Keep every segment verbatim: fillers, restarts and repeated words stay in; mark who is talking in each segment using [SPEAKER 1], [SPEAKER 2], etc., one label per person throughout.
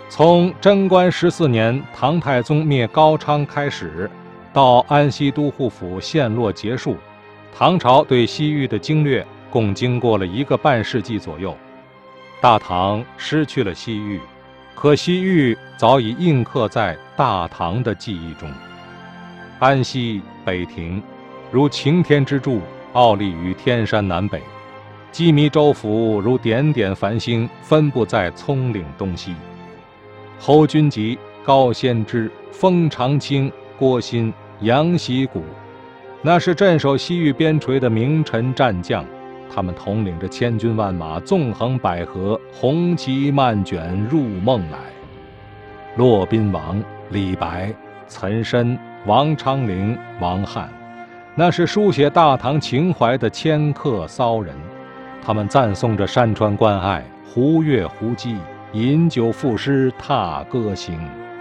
[SPEAKER 1] 从贞观十四年唐太宗灭高昌开始，到安西都护府陷落结束，唐朝对西域的经略共经过了一个半世纪左右。大唐失去了西域，可西域早已印刻在大唐的记忆中。安西、北庭如擎天之柱，傲立于天山南北；羁縻州府如点点繁星，分布在葱岭东西。侯君集、高仙芝、封长清、郭昕、杨习古，那是镇守西域边陲的名臣战将，他们统领着千军万马，纵横捭阖，红旗漫卷入梦来。骆宾王、李白、岑参、王昌龄、王翰，那是书写大唐情怀的迁客骚人，他们赞颂着山川关隘，胡越胡姬，饮酒赋诗，踏歌行。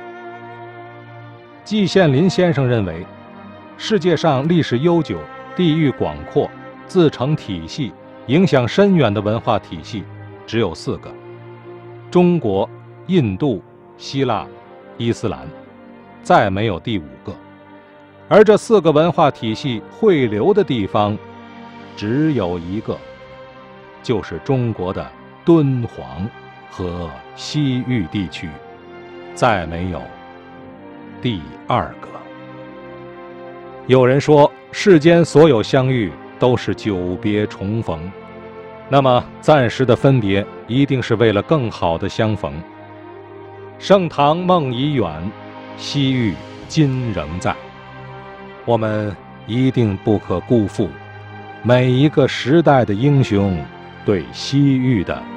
[SPEAKER 1] 季羡林先生认为，世界上历史悠久、地域广阔、自成体系、影响深远的文化体系只有四个：中国、印度、希腊、伊斯兰，再没有第五个。而这四个文化体系汇流的地方只有一个，就是中国的敦煌和西域地区，再没有第二个。有人说，世间所有相遇都是久别重逢，那么暂时的分别一定是为了更好的相逢。盛唐梦已远，西域今仍在，我们一定不可辜负每一个时代的英雄对西域的